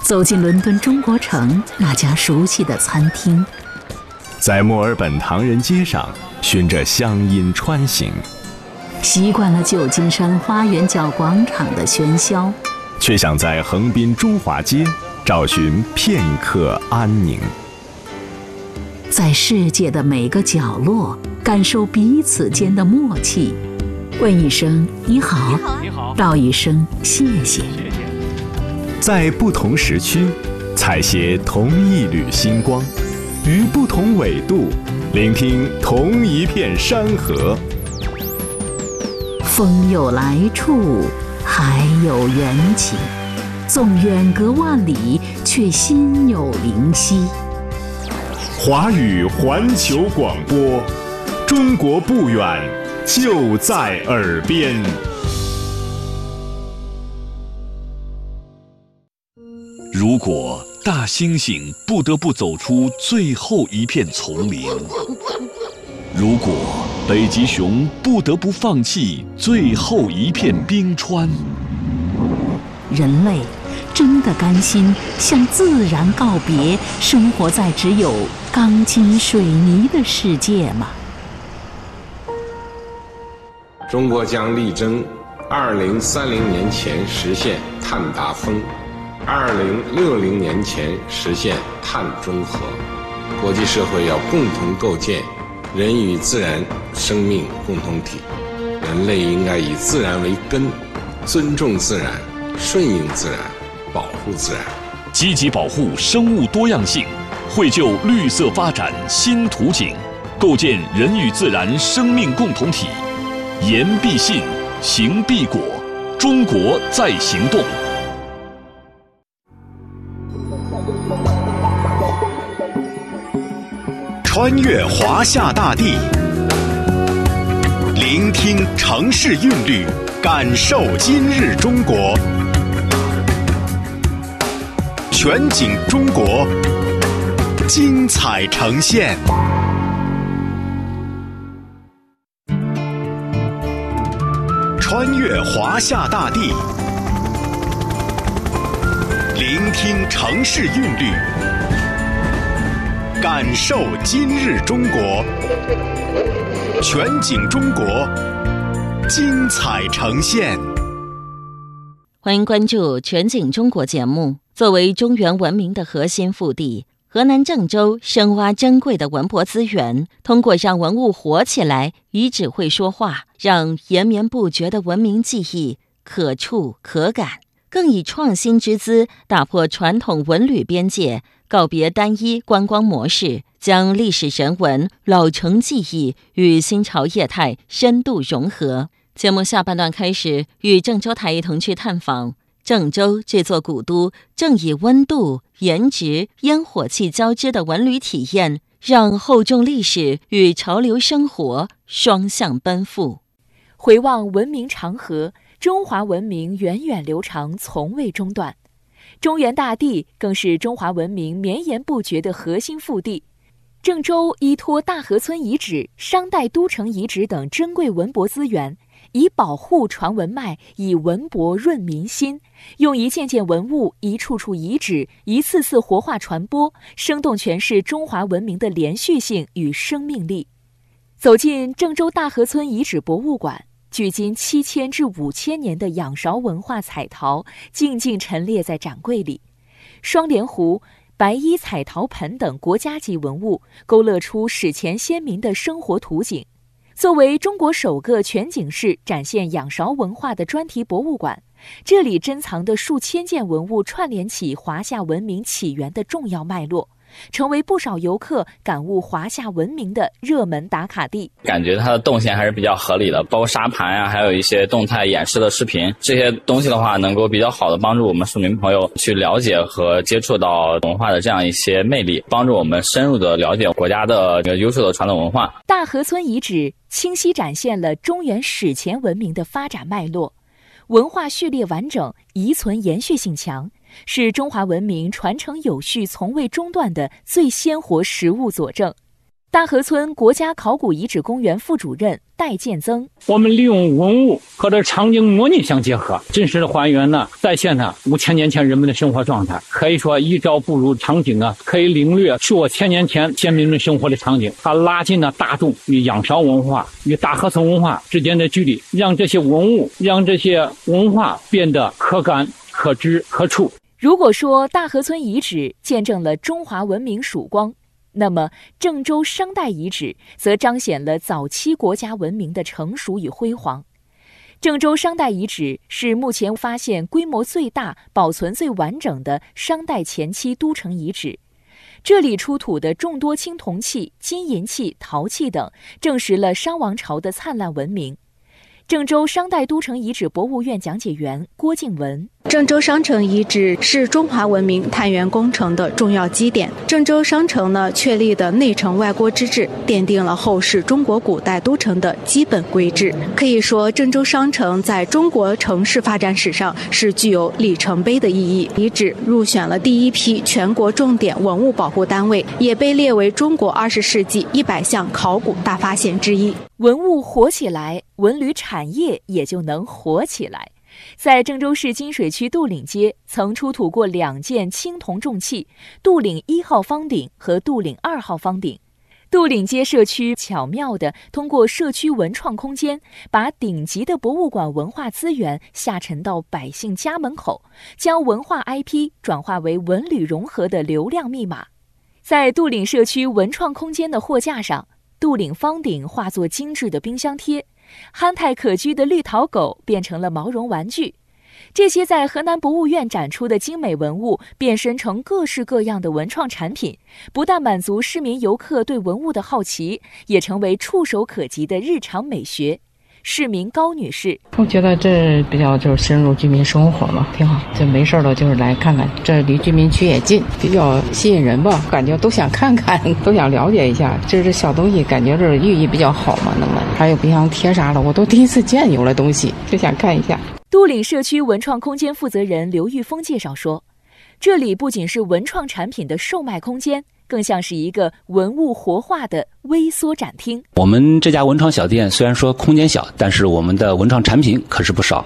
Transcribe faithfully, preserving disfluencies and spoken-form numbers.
走进伦敦中国城那家熟悉的餐厅， 在墨尔本唐人街上循着乡音穿行， 习惯了旧金山花园角广场的喧嚣， 却想在横滨中华街找寻片刻安宁。 在世界的每个角落感受彼此间的默契，问一声你好， 你好， 道一声谢谢。 在不同时区采撷同一缕星光，于不同纬度聆听同一片山河。 风有来处，海有缘起，纵远隔万里，却心有灵犀。 华语环球广播，中国不远，就在耳边。 如果大猩猩不得不走出最后一片丛林，如果北极熊不得不放弃最后一片冰川， 人类真的甘心向自然告别，生活在只有钢筋水泥的世界吗？ 中国将力争二零三零年前实现碳达峰，二零六零年前实现碳中和。国际社会要共同构建人与自然生命共同体，人类应该以自然为根，尊重自然，顺应自然，保护自然， 积极保护生物多样性，绘就绿色发展新图景，构建人与自然生命共同体。言必信，行必果，中国在行动。 穿越华夏大地，聆听城市韵律，感受今日中国。全景中国，精彩呈现。穿越华夏大地，聆听城市韵律，感受今日中国。全景中国，精彩呈现。 欢迎关注全景中国节目。作为中原文明的核心腹地，河南郑州深挖珍贵的文博资源，通过让文物活起来，遗址会说话，让延绵不绝的文明记忆可触可感，更以创新之姿打破传统文旅边界，告别单一观光模式，将历史人文、老城记忆与新潮业态深度融合。节目下半段开始，与郑州台一同去探访郑州这座古都，正以温度、颜值、烟火气交织的文旅体验，让厚重历史与潮流生活双向奔赴。 回望文明长河，中华文明源远流长，从未中断。中原大地更是中华文明绵延不绝的核心腹地。郑州依托大河村遗址、商代都城遗址等珍贵文博资源，以保护传文脉，以文博润民心，用一件件文物、一处处遗址、一次次活化传播，生动诠释中华文明的连续性与生命力。走进郑州大河村遗址博物馆，距今七千至五千年的仰韶文化彩陶静静陈列在展柜里，双莲壶、白衣彩陶盆等国家级文物勾勒出史前先民的生活图景。作为中国首个全景式展现仰韶文化的专题博物馆，这里珍藏的数千件文物串联起华夏文明起源的重要脉络，成为不少游客感悟华夏文明的热门打卡地。 感觉它的动线还是比较合理的，包括沙盘啊，还有一些动态演示的视频，这些东西的话能够比较好的帮助我们市民朋友去了解和接触到文化的这样一些魅力，帮助我们深入的了解国家的优秀的传统文化。 大河村遗址清晰展现了中原史前文明的发展脉络，文化序列完整，遗存延续性强，是中华文明传承有序从未中断的最鲜活实物佐证。 大河村国家考古遗址公园副主任戴建增： 我们利用文物和这场景模拟相结合，真实的还原呢，再现了五千年前人们的生活状态。可以说，一朝步入场景啊，可以领略数千年前先民们生活的场景。它拉近了大众与仰韶文化与大河村文化之间的距离，让这些文物、让这些文化变得可感、可知、可触。 如果说大河村遗址见证了中华文明曙光，那么郑州商代遗址则彰显了早期国家文明的成熟与辉煌。郑州商代遗址是目前发现规模最大、保存最完整的商代前期都城遗址。这里出土的众多青铜器、金银器、陶器等，证实了商王朝的灿烂文明。郑州商代都城遗址博物院讲解员郭静文： 郑州商城遗址是中华文明探源工程的重要基点。郑州商城呢确立的内城外郭之制，奠定了后世中国古代都城的基本规制。可以说，郑州商城在中国城市发展史上是具有里程碑的意义。遗址入选了第一批全国重点文物保护单位，也被列为中国二十世纪一百项考古大发现之一。 文物活起来，文旅产业也就能活起来。在郑州市金水区杜岭街，曾出土过两件青铜重器——杜岭一号方鼎和杜岭二号方鼎。杜岭街社区巧妙地通过社区文创空间，把顶级的博物馆文化资源下沉到百姓家门口，将文化 I P 转化为文旅融合的流量密码。在杜岭社区文创空间的货架上，杜岭方鼎化作精致的冰箱贴，憨态可掬的绿陶狗变成了毛绒玩具。这些在河南博物院展出的精美文物变身成各式各样的文创产品，不但满足市民游客对文物的好奇，也成为触手可及的日常美学。市民高女士： 我觉得这比较就是深入居民生活嘛，挺好。这没事了就是来看看，这离居民区也近，比较吸引人吧，感觉都想看看，都想了解一下。这这小东西感觉这寓意比较好嘛，那么还有冰箱贴啥的，我都第一次见有了东西，就想看一下。 杜岭社区文创空间负责人刘玉峰介绍说，这里不仅是文创产品的售卖空间，更像是一个文物活化的微缩展厅。 我们这家文创小店虽然说空间小，但是我们的文创产品可是不少。